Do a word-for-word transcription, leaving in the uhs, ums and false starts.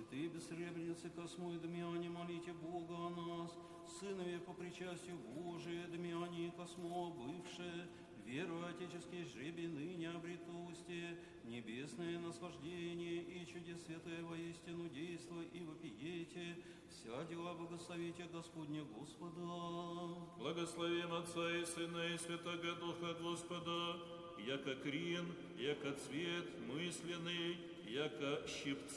Святые бессребреницы Космо и Дамиане, молите Бога о нас. Сынове по причастию Божие, Дамиане и Космо, бывшие, веру отеческие жребий ныне обретусте, небесное наслаждение и чудес святое воистину действо и вопиете, вся дела благословите Господне Господа. Благословим Отца и Сына и Святого Духа Господа, яко крин, яко цвет мысленный, яко щипцы